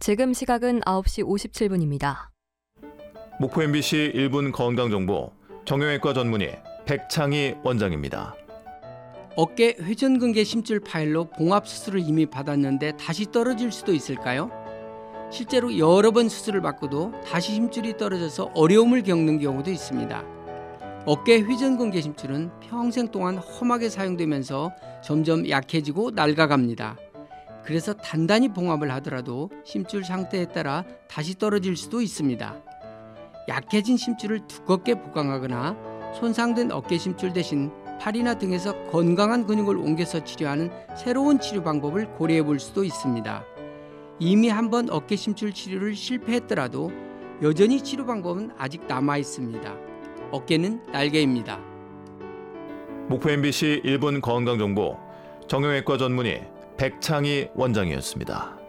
지금 시각은 9시 57분입니다. 목포 MBC 1분 건강정보 정형외과 전문의 백창희 원장입니다. 어깨 회전근개 심줄 파열로 봉합 수술을 이미 받았는데 다시 떨어질 수도 있을까요? 실제로 여러 번 수술을 받고도 다시 힘줄이 떨어져서 어려움을 겪는 경우도 있습니다. 어깨 회전근개 심줄은 평생 동안 험하게 사용되면서 점점 약해지고 낡아갑니다. 그래서 단단히 봉합을 하더라도 심줄 상태에 따라 다시 떨어질 수도 있습니다. 약해진 심줄을 두껍게 보강하거나 손상된 어깨 심줄 대신 팔이나 등에서 건강한 근육을 옮겨서 치료하는 새로운 치료 방법을 고려해 볼 수도 있습니다. 이미 한번 어깨 심줄 치료를 실패했더라도 여전히 치료 방법은 아직 남아 있습니다. 어깨는 날개입니다. 목포 MBC 1분 건강정보 정형외과 전문의 백창희 원장이었습니다.